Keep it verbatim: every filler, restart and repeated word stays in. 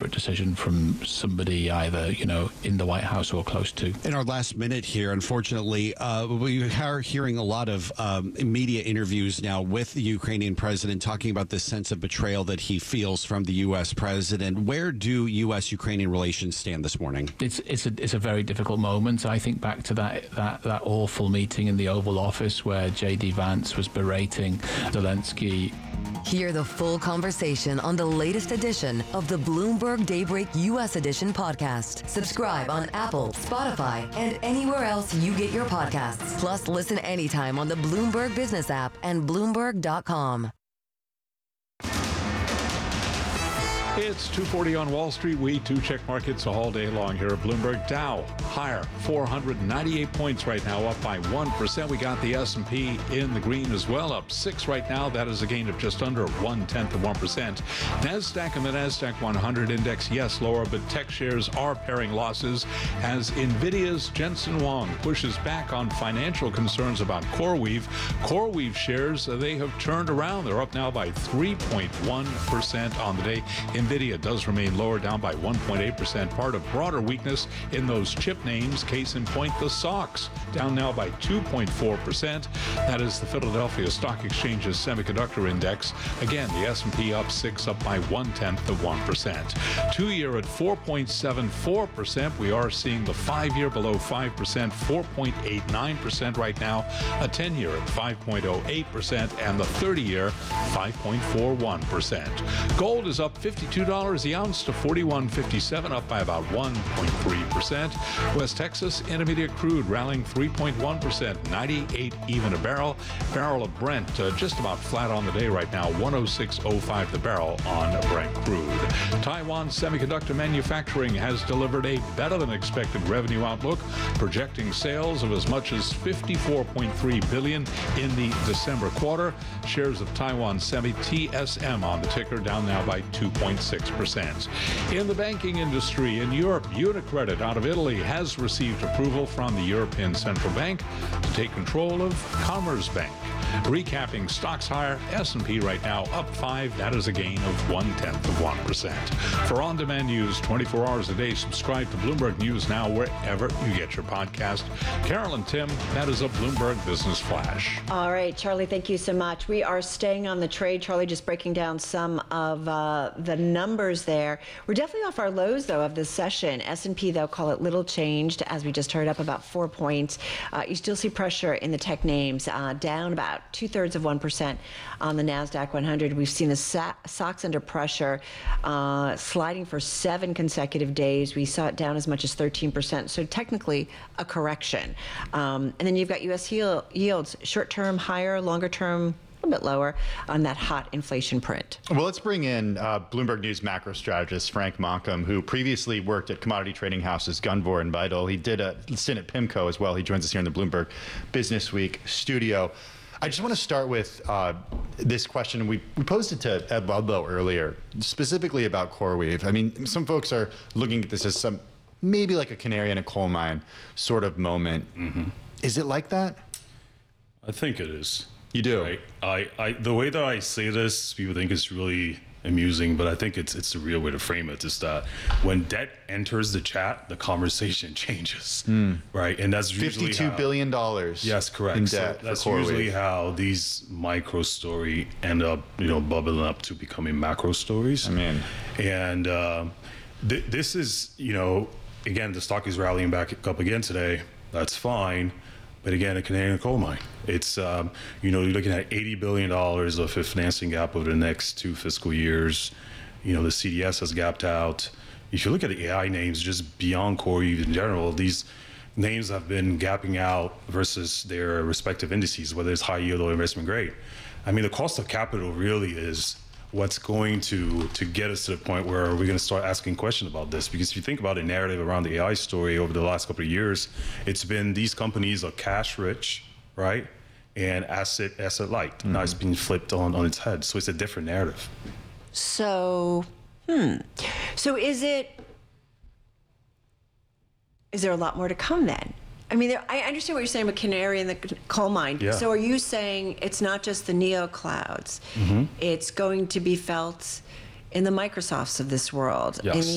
deliberate decision from somebody either, you know, in the White House or close to. In our last minute here, unfortunately, uh, we are hearing a lot of um, media interviews now with the Ukrainian president talking about this sense of betrayal that he feels from the U S president. Where do U S Ukrainian relations stand this morning? It's it's a it's a very difficult moment. I think back to that that that awful meeting in the Oval Office where J D Vance was berating Zelensky. Hear the full conversation on the latest edition of the Bloomberg Daybreak U S Edition podcast. Subscribe on Apple, Spotify, and anywhere else you get your podcasts. Plus, listen anytime on the Bloomberg Business app and Bloomberg dot com. It's two forty on Wall Street. We too check markets all day long here at Bloomberg. Dow higher, four hundred ninety-eight points right now, up by one percent. We got the S and P in the green as well, up six right now. That is a gain of just under one-tenth of one percent. NASDAQ and the NASDAQ one hundred index, yes, lower, but tech shares are paring losses as NVIDIA's Jensen Huang pushes back on financial concerns about CoreWeave. CoreWeave shares, they have turned around. They're up now by three point one percent on the day. NVIDIA does remain lower, down by one point eight percent, part of broader weakness in those chip names. Case in point, the S O X, down now by two point four percent. That is the Philadelphia Stock Exchange's semiconductor index. Again, the S and P up six, up by one-tenth of one percent. Two-year at four point seven four percent. We are seeing the five-year below five percent, four point eight nine percent right now. A ten-year at five point oh eight percent, and the thirty-year, five point four one percent. Gold is up fifty-two dollars the ounce to forty-one fifty-seven, up by about one point three percent. West Texas Intermediate crude rallying three point one percent, ninety-eight even a barrel. Barrel of Brent uh, just about flat on the day right now, one oh six oh five the barrel on Brent crude. Taiwan Semiconductor Manufacturing has delivered a better than expected revenue outlook, projecting sales of as much as fifty-four point three billion dollars in the December quarter. Shares of Taiwan Semi T S M on the ticker, down now by two point six percent. In the banking industry in Europe, UniCredit out of Italy has received approval from the European Central Bank to take control of Commerzbank. Recapping, stocks higher, S and P right now up five. That is a gain of one-tenth of one percent. For on-demand news twenty-four hours a day, subscribe to Bloomberg News Now wherever you get your podcast. Carol and Tim, that is a Bloomberg Business Flash. All right, Charlie, thank you so much. We are staying on the trade. Charlie just breaking down some of uh, the numbers there. We're definitely off our lows, though, of this session. S and P, they'll call it little changed, as we just heard, up about four points. Uh, you still see pressure in the tech names, uh, down about two-thirds of one percent on the NASDAQ one hundred. We've seen the S O X under pressure, uh, sliding for seven consecutive days. We saw it down as much as thirteen percent, so technically a correction. Um, and then you've got U S yields, short-term higher, longer-term a little bit lower on that hot inflation print. Well, let's bring in uh, Bloomberg News macro strategist Frank Markham, who previously worked at commodity trading houses Gunvor and Vital. He did a stint at PIMCO as well. He joins us here in the Bloomberg Business Week studio. I just want to start with uh, this question. We, we posed it to Ed Ludlow earlier, specifically about CoreWeave. I mean, some folks are looking at this as some, maybe like a canary in a coal mine sort of moment. Mm-hmm. Is it like that? I think it is. You do? Right? I, I, the way that I say this, people think it's really amusing, but I think it's it's the real way to frame it, is that when debt enters the chat, the conversation changes, mm. right? And that's usually fifty-two billion dollars. Yes, correct. In so debt that's for usually CoreWeave. how these micro story end up, you know, bubbling up to becoming macro stories. I mean, and uh, th- this is, you know, again, the stock is rallying back up again today. That's fine. But again, a canary in a coal mine. It's, um, you know, you're looking at eighty billion dollars of a financing gap over the next two fiscal years. You know, the C D S has gapped out. If you look at the A I names, just beyond CoreWeave in general, these names have been gapping out versus their respective indices, whether it's high yield or investment grade. I mean, the cost of capital really is what's going to to get us to the point where we're going to start asking questions about this. Because if you think about a narrative around the A I story over the last couple of years, it's been these companies are cash rich, right? And asset asset light. Mm-hmm. Now it's being flipped on, on its head. So it's a different narrative. So, hmm. So is it, is there a lot more to come then? I mean, there, I understand what you're saying about canary in the coal mine. Yeah. So are you saying it's not just the neo clouds? Mm-hmm. It's going to be felt in the Microsofts of this world, yes. in the